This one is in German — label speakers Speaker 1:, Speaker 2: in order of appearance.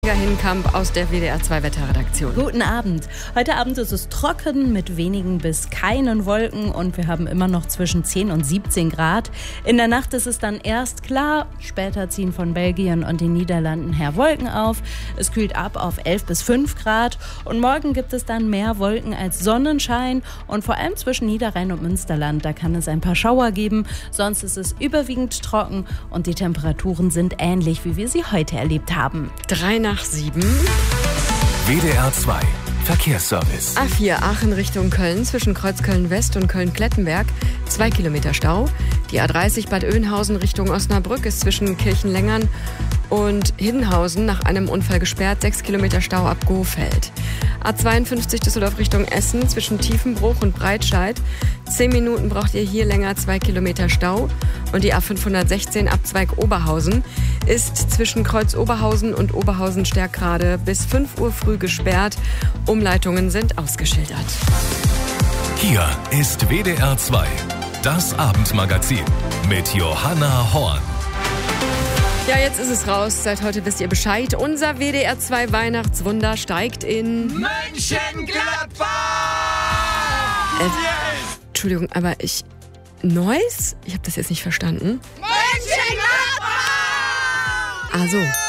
Speaker 1: Hinkamp aus der WDR 2 Wetterredaktion.
Speaker 2: Guten Abend. Heute Abend ist es trocken mit wenigen bis keinen Wolken und wir haben immer noch zwischen 10 und 17 Grad. In der Nacht ist es dann erst klar, später ziehen von Belgien und den Niederlanden her Wolken auf. Es kühlt ab auf 11 bis 5 Grad und morgen gibt es dann mehr Wolken als Sonnenschein und vor allem zwischen Niederrhein und Münsterland, da kann es ein paar Schauer geben. Sonst ist es überwiegend trocken und die Temperaturen sind ähnlich, wie wir sie heute erlebt haben.
Speaker 1: 7:03.
Speaker 3: WDR 2 Verkehrsservice.
Speaker 1: A4 Aachen Richtung Köln zwischen Kreuzköln West und Köln-Klettenberg 2 Kilometer Stau. Die A30 Bad Oeynhausen Richtung Osnabrück ist zwischen Kirchenlängern und Hiddenhausen nach einem Unfall gesperrt, 6 Kilometer Stau ab Gohfeld. A52 Düsseldorf Richtung Essen zwischen Tiefenbruch und Breitscheid. 10 Minuten braucht ihr hier länger, 2 Kilometer Stau. Und die A516 Abzweig Oberhausen ist zwischen Kreuz Oberhausen und Oberhausen-Stärkrade bis 5 Uhr früh gesperrt. Umleitungen sind ausgeschildert.
Speaker 3: Hier ist WDR 2, das Abendmagazin mit Johanna Horn.
Speaker 1: Ja, jetzt ist es raus. Seit heute wisst ihr Bescheid. Unser WDR 2 Weihnachtswunder steigt in
Speaker 4: Mönchengladbach!
Speaker 1: Entschuldigung, aber Neuss? Ich habe das jetzt nicht verstanden.
Speaker 4: Mönchengladbach!
Speaker 1: Also.